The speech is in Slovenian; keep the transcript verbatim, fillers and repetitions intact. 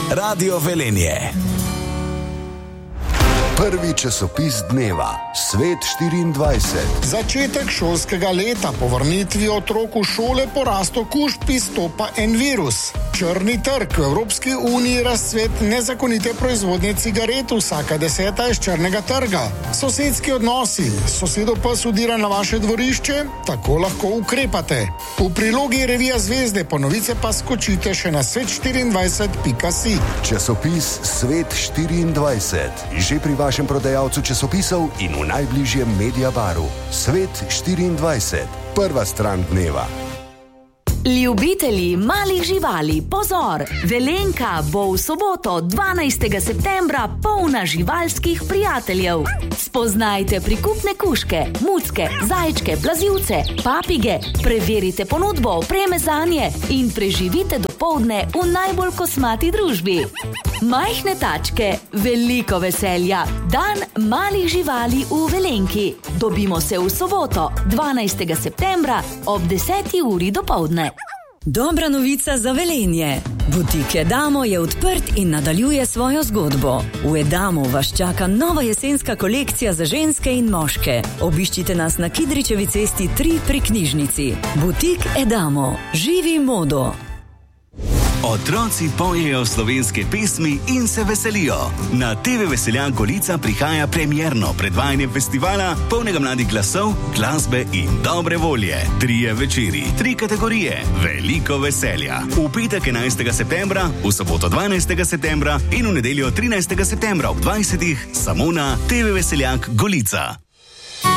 Radio Velenje. Prvi časopis dneva, Svet štiriindvajset. Začetek šolskega leta, po vrnitvi otrok v šole po rastu okužb izstopa en virus. Črni trg v Evropski uniji, razcvet nezakonite proizvodnje cigaret, vsaka deseta iz črnega trga. Sosedski odnosi, sosedo pes udira na vaše dvorišče, tako lahko ukrepate. V prilogi revija Zvezde, po novice pa skočite še na svet štiriindvajset pika si. Časopis Svet štiriindvajset, že pri vašem prodajalcu časopisov in v najbližjem Mediabaru. Svet štiriindvajset, prva stran dneva. Ljubitelji malih živali, pozor! Velenjka bo v soboto, dvanajstega septembra, polna živalskih prijateljev. Spoznajte prikupne kužke, mucke, zajčke, plazivce, papige, preverite ponudbo opreme zanje in preživite dopoldne v najbolj kosmati družbi. Majhne tačke, veliko veselja, dan malih živali v Velenjki. Dobimo se v soboto, dvanajstega septembra ob deseti uri dopoldne. Dobra novica za Velenje. Butik Edamo je odprt in nadaljuje svojo zgodbo. V Edamu vas čaka nova jesenska kolekcija za ženske in moške. Obiščite nas na Kidričevi cesti tri pri knjižnici. Butik Edamo. Živi modo. Otroci pojejo slovenske pesmi in se veselijo. Na T V Veseljak Golica prihaja premierno predvajanje festivala, polnega mladih glasov, glasbe in dobre volje. Trije večeri, tri kategorije, veliko veselja. V petek enajstega septembra, v soboto dvanajstega septembra in v nedeljo trinajstega septembra ob dvajsetih samo na T V Veseljak Golica.